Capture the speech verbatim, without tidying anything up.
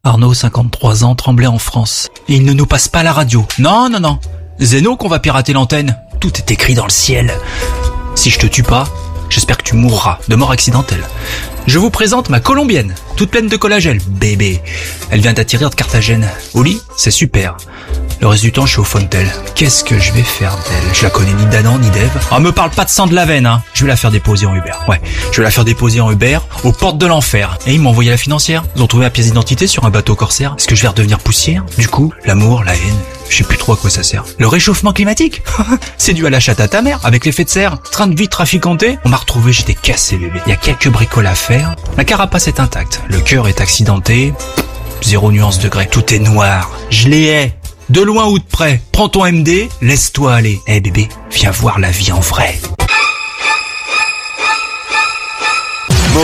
Arnaud, cinquante-trois ans, Tremblay en France. Et il ne nous passe pas la radio. Non, non, non. Zeno qu'on va pirater l'antenne. Tout est écrit dans le ciel. Si je te tue pas, j'espère que tu mourras de mort accidentelle. Je vous présente ma colombienne, toute pleine de collagène. Bébé. Elle vient d'atterrir de Carthagène. Au lit, c'est super. Le reste du temps, je suis au Fontel. Qu'est-ce que je vais faire d'elle? Je la connais ni d'Adam ni d'Ève. Ah, me parle pas de sang de la veine, hein. Je vais la faire déposer en Uber. Ouais, je vais la faire déposer en Uber aux portes de l'enfer. Et ils m'ont envoyé la financière. Ils ont trouvé ma pièce d'identité sur un bateau corsaire. Est-ce que je vais redevenir poussière? Du coup, l'amour, la haine, je sais plus trop à quoi ça sert. Le réchauffement climatique? C'est dû à la chatte à ta mère, avec l'effet de serre. Train de vie trafiquanté. On m'a retrouvé, j'étais cassé, bébé. Il y a quelques bricoles à faire. La carapace est intacte. Le cœur est accidenté. Zéro nuance de grès. Tout est noir. Je les hais. De loin ou de près, prends ton M D, laisse-toi aller. Eh hey bébé, viens voir la vie en vrai.